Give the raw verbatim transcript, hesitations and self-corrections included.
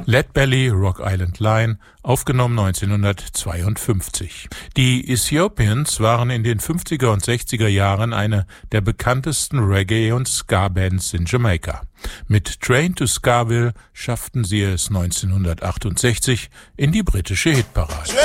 Lead Belly, Rock Island Line, aufgenommen neunzehnhundertzweiundfünfzig. Die Ethiopians waren in den fünfziger und sechziger Jahren eine der bekanntesten Reggae- und Ska-Bands in Jamaika. Mit Train to Skaville schafften sie es neunzehnhundertachtundsechzig in die britische Hitparade.